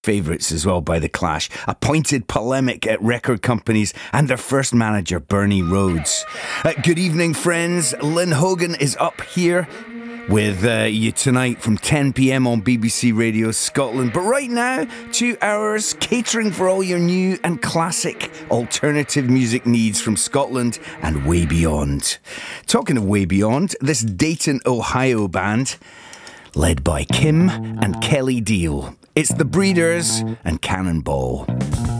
favourites as well by The Clash. A pointed polemic at record companies and their first manager, Bernie Rhodes. Good evening, friends. Lynn Hogan is up here with you tonight from 10 p.m. on BBC Radio Scotland. But right now, 2 hours catering for all your new and classic alternative music needs from Scotland and way beyond. Talking of way beyond, this Dayton, Ohio band, led by Kim and Kelly Deal. It's The Breeders and Cannonball.